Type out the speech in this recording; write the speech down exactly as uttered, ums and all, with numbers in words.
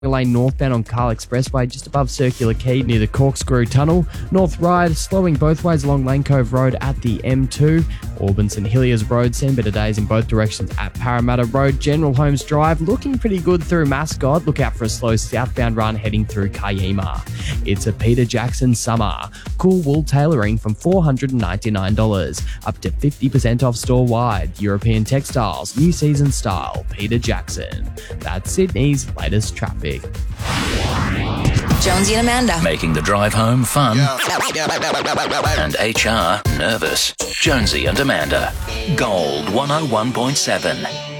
Lane northbound on Carl Expressway just above Circular Quay near the Corkscrew Tunnel. North Ryde slowing both ways along Lane Cove Road at the M two. Auburn St Heliers Road seeing better days in both directions at Parramatta Road. General Holmes Drive looking pretty good through Mascot. Look out for a slow southbound run heading through Kayima. It's a Peter Jackson summer. Cool wool tailoring from four hundred ninety-nine dollars up to fifty percent off store-wide. European textiles, new season style. Peter Jackson. That's Sydney's latest traffic. Jonesy and Amanda. Making the drive home fun and H R nervous. Jonesy and Amanda. Gold one oh one point seven.